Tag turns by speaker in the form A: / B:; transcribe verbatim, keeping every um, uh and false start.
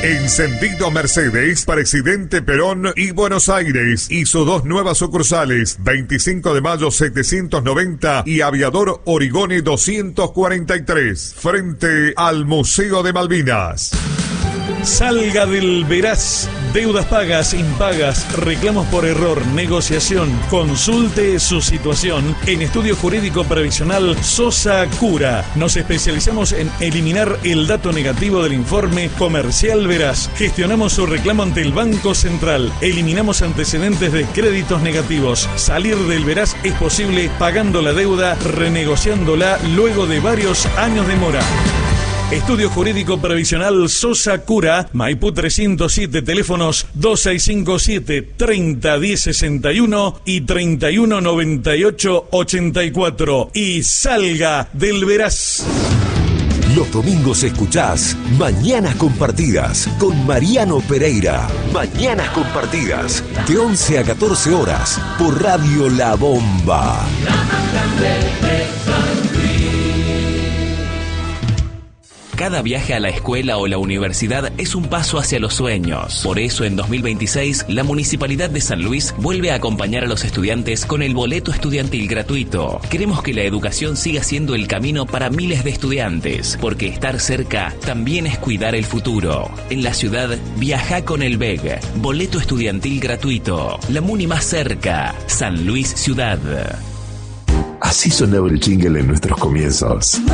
A: Encendido Mercedes, Presidente Perón y Buenos Aires, y sus dos nuevas sucursales, veinticinco de mayo setecientos noventa y Aviador Origone doscientos cuarenta y tres, frente al Museo de Malvinas.
B: Salga del Veraz. Deudas pagas, impagas, reclamos por error, negociación. Consulte su situación en Estudio Jurídico Previsional Sosa Cura. Nos especializamos en eliminar el dato negativo del informe comercial Veraz. Gestionamos su reclamo ante el Banco Central. Eliminamos antecedentes de créditos negativos. Salir del Veraz es posible pagando la deuda, renegociándola luego de varios años de mora. Estudio Jurídico Previsional Sosa Cura, Maipú trescientos siete, teléfonos dos seis cinco siete, treinta diez sesenta y uno y treinta y uno noventa y ocho ochenta y cuatro. Y salga del Veraz.
C: Los domingos escuchás Mañanas Compartidas con Mariano Pereira. Mañanas Compartidas, de once a catorce horas, por Radio La Bomba.
D: Cada viaje a la escuela o la universidad es un paso hacia los sueños. Por eso, en dos mil veintiséis, la Municipalidad de San Luis vuelve a acompañar a los estudiantes con el boleto estudiantil gratuito. Queremos que la educación siga siendo el camino para miles de estudiantes, porque estar cerca también es cuidar el futuro. En la ciudad, viaja con el B E G. Boleto estudiantil gratuito. La Muni más cerca. San Luis Ciudad.
E: Así sonaba el jingle en nuestros comienzos.